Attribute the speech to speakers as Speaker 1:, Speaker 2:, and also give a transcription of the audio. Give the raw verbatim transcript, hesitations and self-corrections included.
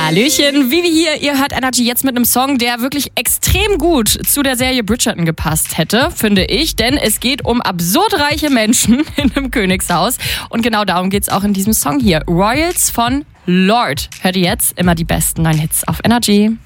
Speaker 1: Hallöchen, Vivi hier. Ihr hört Energy jetzt mit einem Song, der wirklich extrem gut zu der Serie Bridgerton gepasst hätte, finde ich. Denn es geht um absurd reiche Menschen in einem Königshaus. Und genau darum geht es auch in diesem Song hier. Royals von Lorde. Hört ihr jetzt immer die besten neuen Hits auf Energy.